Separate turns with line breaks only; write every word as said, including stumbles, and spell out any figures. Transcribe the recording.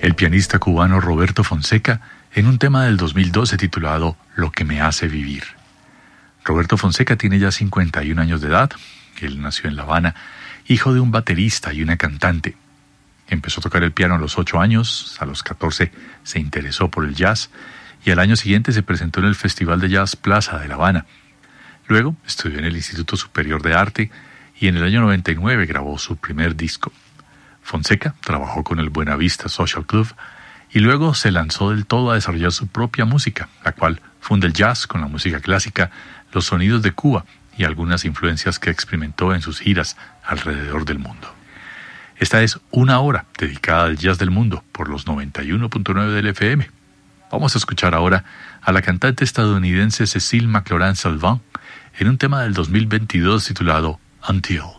el pianista cubano Roberto Fonseca en un tema del dos mil doce titulado Lo que me hace vivir. Roberto Fonseca tiene ya cincuenta y un años de edad. Él nació en La Habana, hijo de un baterista y una cantante. Empezó a tocar el piano a los ocho años, a los catorce se interesó por el jazz y al año siguiente se presentó en el Festival de Jazz Plaza de La Habana. Luego estudió en el Instituto Superior de Arte y en el año noventa y nueve grabó su primer disco. Fonseca trabajó con el Buena Vista Social Club y luego se lanzó del todo a desarrollar su propia música, la cual funda el jazz con la música clásica, los sonidos de Cuba y algunas influencias que experimentó en sus giras alrededor del mundo. Esta es una hora dedicada al jazz del mundo por los noventa y uno punto nueve del F M. Vamos a escuchar ahora a la cantante estadounidense Cécile McLorin-Salvant en un tema del dos mil veintidós titulado Until.